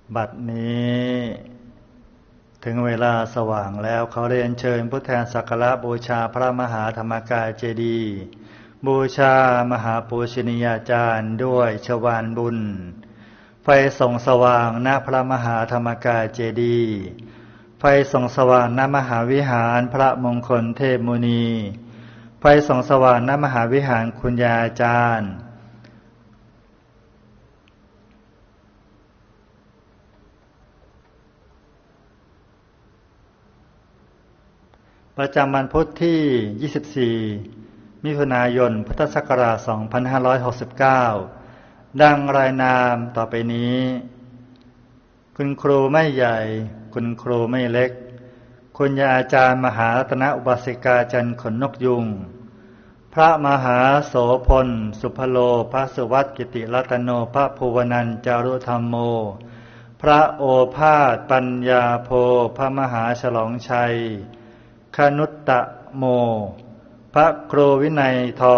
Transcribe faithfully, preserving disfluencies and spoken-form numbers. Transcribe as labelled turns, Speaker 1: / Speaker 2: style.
Speaker 1: บัดนี้ถึงเวลาสว่างแล้วเขาเรียนเชิญผู้แทนสักการะบูชาพระมหาธรรมกายเจดีย์บูชามหาปูชนียาจารย์ด้วยชวาลบุญไฟส่องสว่างณพระมหาธรรมกายเจดีย์ไฟส่องสว่างณมหาวิหารพระมงคลเทพมุนีไฟส่องสว่างณมหาวิหารคุณยาอาจารย์ประจำวันพุธที่ ยี่สิบสี่ มิถุนายน พุทธศักราช สองพันห้าร้อยหกสิบเก้า ดังรายนามต่อไปนี้คุณครูไม่ใหญ่คุณครูไม่เล็กคุณยาอาจารย์มหารัตนอุบาสิกาจันทร์ขนนกยุงพระมหาโสพลสุภโลพระสุวัตกิติรัตโนพระภูวนันท์จารุธรรมโมพระโอภาสปัญญาโพพระมหาฉลองชัยคนุตตะโมพระครูวินัยทอง